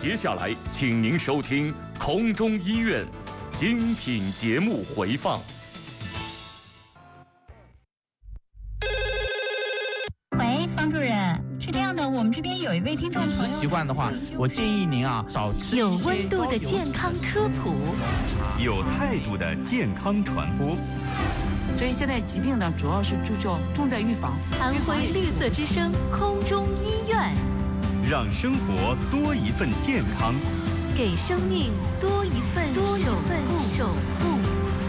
接下来，请您收听空中医院精品节目回放。 喂，方主任，是这样的，我们这边有一位听众朋友， 饮食习惯的话，我建议您少吃有温度的健康科普， 有态度的健康传播。 所以现在疾病呢，主要是重在预防。 安徽绿色之声空中医院， 让生活多一份健康， 给生命多一份守护。